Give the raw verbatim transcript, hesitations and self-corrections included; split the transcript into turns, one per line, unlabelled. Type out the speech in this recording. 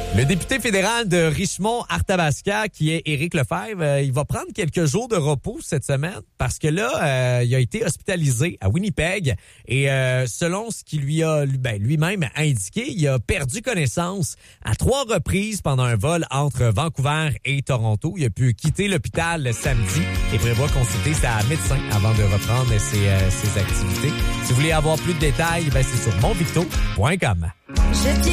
Le député fédéral de Richmond-Arthabasca, qui est Éric Lefebvre, euh, il va prendre quelques jours de repos cette semaine parce que là, euh, il a été hospitalisé à Winnipeg et euh, selon ce qu'il lui a ben, lui-même indiqué, il a perdu connaissance à trois reprises pendant un vol entre Vancouver et Toronto. Il a pu quitter l'hôpital le samedi et prévoit consulter sa médecin avant de reprendre ses, euh, ses activités. Si vous voulez avoir plus de détails, ben, c'est sur monvicto point com.